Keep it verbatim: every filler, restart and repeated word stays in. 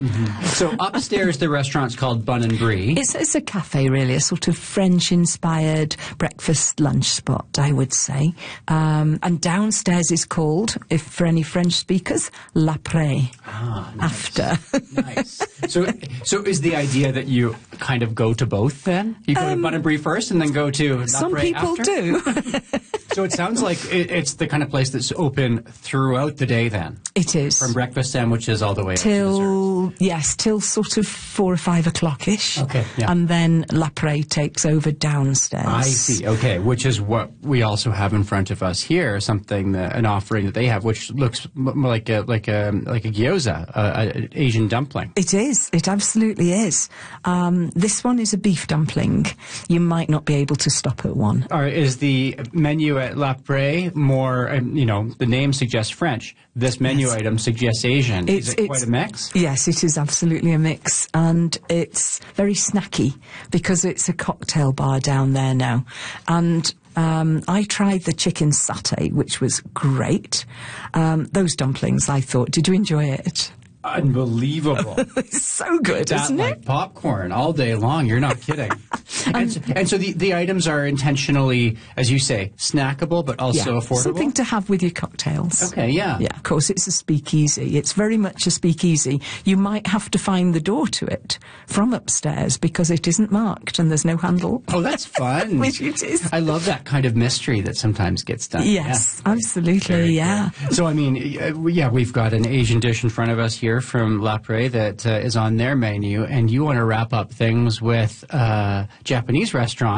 Mm-hmm. So upstairs, the restaurant's called Bun and Brie. It's, it's a cafe, really, a sort of French-inspired breakfast lunch spot, I would say. Um, and downstairs is called, if for any French speakers, l'après. Ah, nice. After. Nice. So, so is the idea that you kind of go to both then? You go um, to Bun and Brie first and then go to Some l'après people after? do. So it sounds like it, it's the kind of place that's open throughout the day then? It is. From breakfast sandwiches all the way till, up to dessert? Yes, till sort of four or five o'clock-ish. Okay, yeah. And then l'après takes over downstairs. I see, okay, which is what we also have in front of us here, something, that, an offering that they have, which looks m- like a, like a, like a gyoza, an Asian dumpling. It is, it absolutely is. Um, this one is a beef dumpling. You might not be able to stop at one. Or is the menu at l'après more, um, you know, the name suggests French. This menu Yes. item suggests Asian. It's, is it it's, quite a mix? Yes, it is absolutely a mix. And it's very snacky because it's a cocktail bar down there now. And um, I tried the chicken satay, which was great. Um, those dumplings, I thought, did you enjoy it? Unbelievable. It's so good, that, isn't like it? Popcorn all day long. You're not kidding. and, so, and so the, the items are intentionally, as you say, snackable, but also yeah, affordable? Something to have with your cocktails. Okay, yeah. Yeah, of course, it's a speakeasy. It's very much a speakeasy. You might have to find the door to it from upstairs because it isn't marked and there's no handle. Oh, that's fun. Which it is. I love that kind of mystery that sometimes gets done. Yes, yeah. absolutely, Very yeah. good. So, I mean, yeah, we've got an Asian dish in front of us here from l'après that uh, is on their menu, and you want to wrap up things with a uh, Japanese restaurant